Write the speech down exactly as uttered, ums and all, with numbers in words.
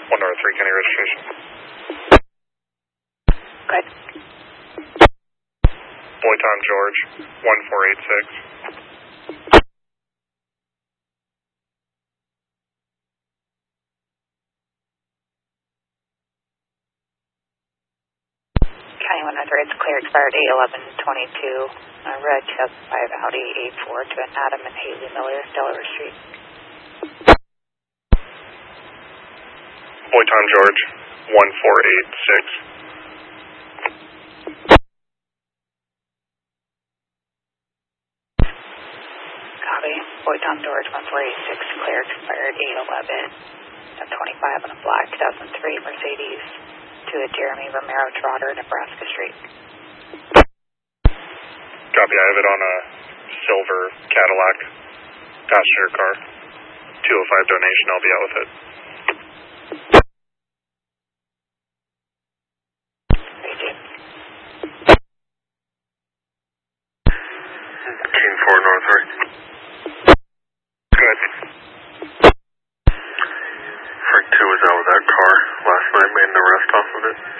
one North three County registration. Good. Boy Tom George, one four eight six. County one North three, it's clear, expired eight eleven twenty-two. Uh, red two thousand five Audi A four to an Adam and Haley Miller, Delaware Street. Boy Tom George, one four eight six. Copy. Boy Tom George, one four eight six, clear, expired eight eleven twenty-five on a black two thousand three Mercedes to a Jeremy Romero Trotter, Nebraska Street. Copy, I have it on a silver Cadillac passenger car. two oh five donation, I'll be out with it. King four North three. Good. Frank two was out with that car last night, made an arrest off of it.